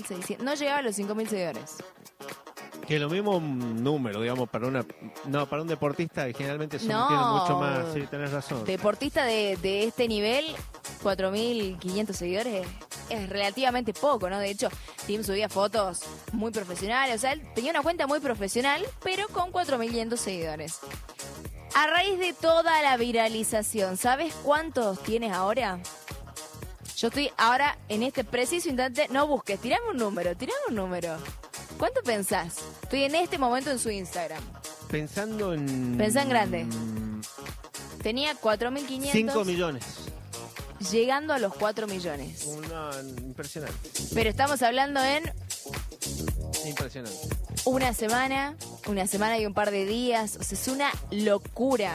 4.600. No llegaba a los 5.000 seguidores. Que lo mismo un número, digamos, para un deportista que generalmente tiene mucho más. Sí, tenés razón. Deportista de este nivel, 4.500 seguidores es relativamente poco, ¿no? De hecho, Tim subía fotos muy profesionales. O sea, él tenía una cuenta muy profesional, pero con 4.500 seguidores. A raíz de toda la viralización, ¿sabes cuántos tienes ahora? Yo estoy ahora, en este preciso instante, no busques, tirame un número. ¿Cuánto pensás? Estoy en este momento en su Instagram. Pensando en... Pensá en grande. Tenía 4.500. 5 millones. Llegando a los 4 millones. Impresionante. Pero estamos hablando en... Impresionante. Una semana y un par de días. O sea, es una locura.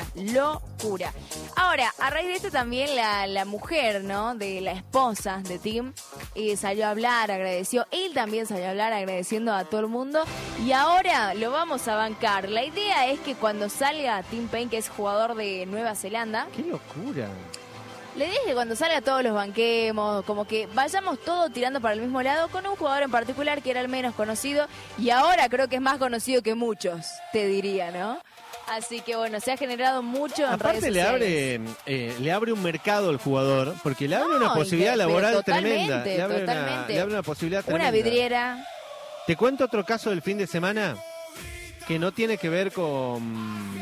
Ahora, a raíz de esto también la mujer, ¿no? De la esposa de Tim salió a hablar, agradeció. Él también salió a hablar agradeciendo a todo el mundo. Y ahora lo vamos a bancar. La idea es que cuando salga Tim Paine, que es jugador de Nueva Zelanda... ¡Qué locura! Le dije que cuando salga todos los banquemos, como que vayamos todos tirando para el mismo lado, con un jugador en particular que era el menos conocido y ahora creo que es más conocido que muchos, te diría, ¿no? Así que bueno, se ha generado mucho en redes sociales. Le abre un mercado al jugador, porque le abre una posibilidad laboral tremenda. Le abre una posibilidad tremenda. Una vidriera. Te cuento otro caso del fin de semana que no tiene que ver con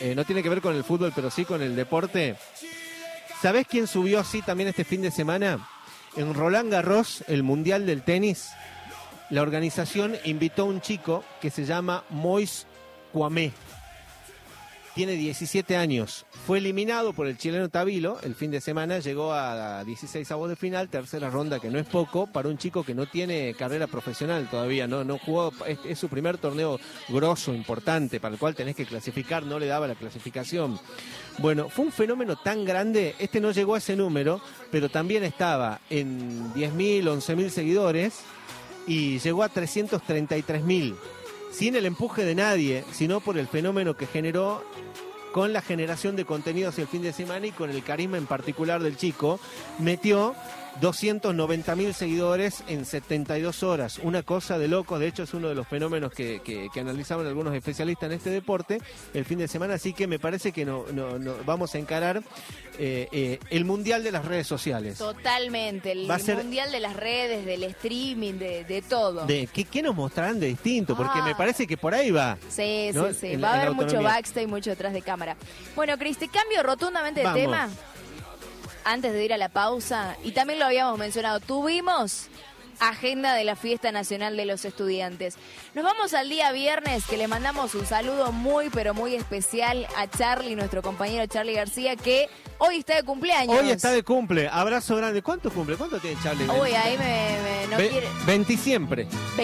el fútbol, pero sí con el deporte. ¿Sabés quién subió así también este fin de semana? En Roland Garros, el Mundial del Tenis, la organización invitó a un chico que se llama Moïse Kouamé. Tiene 17 años. Fue eliminado por el chileno Tabilo el fin de semana. Llegó a 16avos de final, tercera ronda, que no es poco para un chico que no tiene carrera profesional todavía. No jugó, es su primer torneo grosso, importante, para el cual tenés que clasificar. No le daba la clasificación. Bueno, fue un fenómeno tan grande. No llegó a ese número, pero también estaba en 10.000, 11.000 seguidores y llegó a 333.000. Sin el empuje de nadie, sino por el fenómeno que generó con la generación de contenidos el fin de semana y con el carisma en particular del chico. Metió 290.000 seguidores en 72 horas. Una cosa de locos. De hecho, es uno de los fenómenos que analizaban algunos especialistas en este deporte el fin de semana. Así que me parece que no vamos a encarar el mundial de las redes sociales. Totalmente. El mundial de las redes, del streaming, de todo. ¿Qué nos mostrarán de distinto? Porque me parece que por ahí va. Sí, ¿no? sí. Va a haber mucho backstage, mucho detrás de cámara. Bueno, Cris, te cambio rotundamente de tema. Antes de ir a la pausa, y también lo habíamos mencionado, tuvimos agenda de la Fiesta Nacional de los Estudiantes. Nos vamos al día viernes, que le mandamos un saludo muy, pero muy especial a Charlie, nuestro compañero Charlie García, que hoy está de cumpleaños. Hoy está de cumple, abrazo grande. ¿Cuánto cumple? ¿Cuánto tiene Charlie? Uy, ahí no quiere... 20 siempre.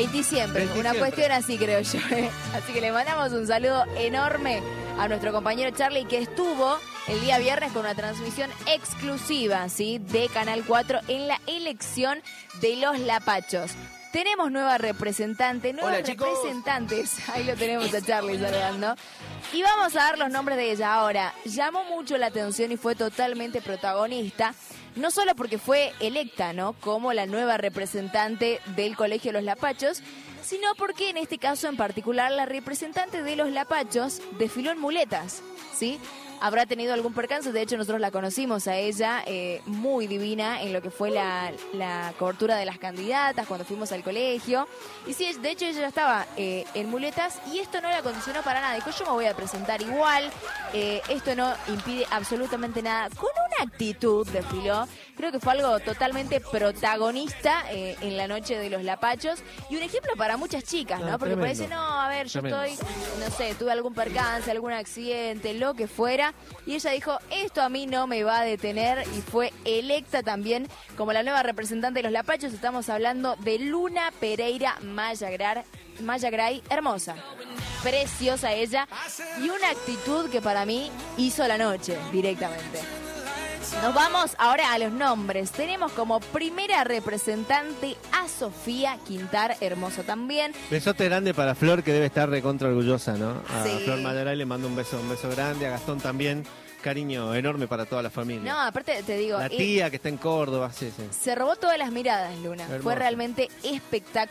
Una cuestión así, creo yo. Así que le mandamos un saludo enorme a nuestro compañero Charlie, que estuvo el día viernes con una transmisión exclusiva, ¿sí?, de Canal 4 en la elección de los Lapachos. Tenemos nueva representante, nuevas representantes. Ahí lo tenemos a Charlie saludando. Y vamos a dar los nombres de ella. Ahora, llamó mucho la atención y fue totalmente protagonista, no solo porque fue electa, ¿no?, como la nueva representante del Colegio Los Lapachos, sino porque en este caso en particular la representante de Los Lapachos desfiló en muletas, ¿sí? Habrá tenido algún percance, de hecho nosotros la conocimos a ella, muy divina en lo que fue la cobertura de las candidatas cuando fuimos al colegio. Y sí, de hecho ella ya estaba en muletas y esto no la condicionó para nada. Dijo, yo me voy a presentar igual, esto no impide absolutamente nada. Con una actitud desfiló, creo que fue algo totalmente protagonista en la noche de los Lapachos y un ejemplo para muchas chicas, ¿no? Porque parece, no, a ver, yo estoy, no sé, tuve algún percance, algún accidente, lo que fuera. Y ella dijo, esto a mí no me va a detener, y fue electa también como la nueva representante de los Lapachos. Estamos hablando de Luna Pereira Mayagray, hermosa, preciosa ella, y una actitud que para mí hizo la noche directamente. Nos vamos ahora a los nombres. Tenemos como primera representante a Sofía Quintar, hermosa también. Besote grande para Flor, que debe estar recontra orgullosa, ¿no? A Sí. Flor Mayagray le mando un beso grande, a Gastón también. Cariño enorme para toda la familia. No, aparte te digo... La tía que está en Córdoba, sí. Se robó todas las miradas, Luna. Hermoso. Fue realmente espectacular.